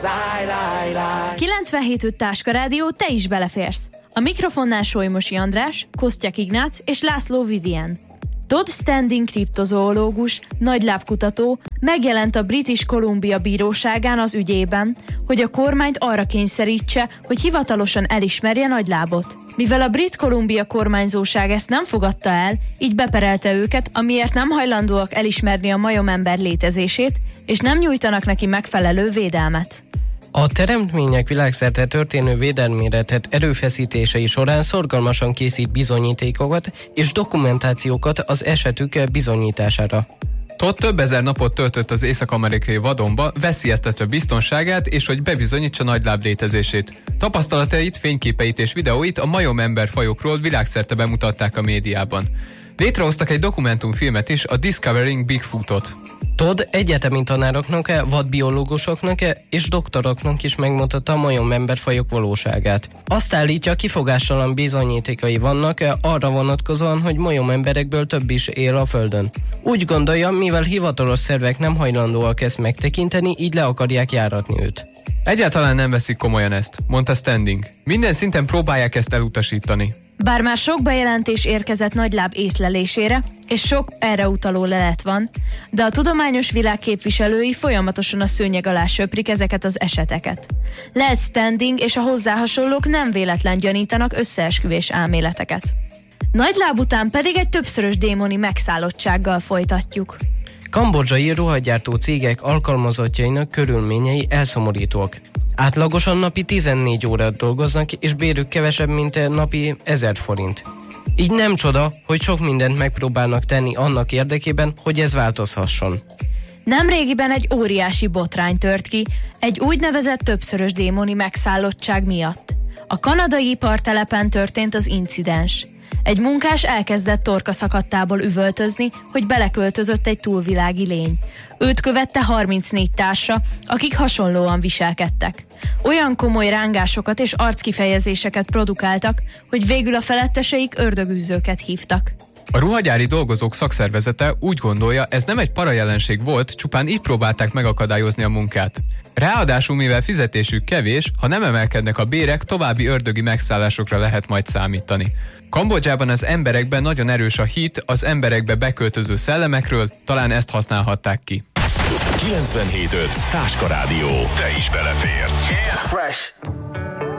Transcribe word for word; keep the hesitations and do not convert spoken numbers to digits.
kilencvenhét öt Táska Rádió, te is beleférsz. A mikrofonnál Solymosi András, Kosztyak Ignác és László Vivien. Todd Standing kriptozoológus, nagylábkutató megjelent a British Columbia bíróságán az ügyében, hogy a kormányt arra kényszerítse, hogy hivatalosan elismerje nagylábot. Mivel a Brit Columbia kormányzóság ezt nem fogadta el, így beperelte őket, amiért nem hajlandóak elismerni a majomember létezését, és nem nyújtanak neki megfelelő védelmet. A teremtmények világszerte történő védelmére tett erőfeszítései során szorgalmasan készít bizonyítékokat és dokumentációkat az esetük bizonyítására. Todd több ezer napot töltött az észak-amerikai vadonba, veszélyeztetve biztonságát és hogy bebizonyítsa nagyláb létezését. Tapasztalatait, fényképeit és videóit a majomember fajokról világszerte bemutatták a médiában. Létrehoztak egy dokumentumfilmet is, a Discovering Bigfootot. Todd egyetemi tanároknak, vadbiológusoknak és doktoroknak is megmutatta a majomemberfajok valóságát. Azt állítja, kifogástalan bizonyítékai vannak arra vonatkozóan, hogy majomemberekből több is él a Földön. Úgy gondolja, mivel hivatalos szervek nem hajlandóak ezt megtekinteni, így le akarják járatni őt. Egyáltalán nem veszik komolyan ezt, mondta Standing. Minden szinten próbálják ezt elutasítani. Bár már sok bejelentés érkezett nagyláb észlelésére, és sok erre utaló lelet van, de a tudományos világ képviselői folyamatosan a szőnyeg alá söprik ezeket az eseteket. Lehet Standing és a hozzá hasonlók nem véletlen gyanítanak összeesküvés elméleteket. Nagyláb után pedig egy többszörös démoni megszállottsággal folytatjuk. Kambodzsai ruhagyártó cégek alkalmazottjainak körülményei elszomorítóak. Átlagosan napi tizennégy órát dolgoznak, és bérük kevesebb, mint napi ezer forint. Így nem csoda, hogy sok mindent megpróbálnak tenni annak érdekében, hogy ez változhasson. Nemrégiben egy óriási botrány tört ki, egy úgynevezett többszörös démoni megszállottság miatt. A kanadai ipartelepen történt az incidens. Egy munkás elkezdett torkaszakadtából üvöltözni, hogy beleköltözött egy túlvilági lény. Őt követte harmincnégy társa, akik hasonlóan viselkedtek. Olyan komoly rángásokat és arckifejezéseket produkáltak, hogy végül a feletteseik ördögűzőket hívtak. A ruhagyári dolgozók szakszervezete úgy gondolja, ez nem egy parajelenség volt, csupán így próbálták megakadályozni a munkát. Ráadásul, mivel fizetésük kevés, ha nem emelkednek a bérek, további ördögi megszállásokra lehet majd számítani. Kambodzsában az emberekben nagyon erős a hit az emberekbe beköltöző szellemekről, talán ezt használhatták ki. kilencvenhét öt Táska Rádió. Te is beleférsz. Yeah. Fresh.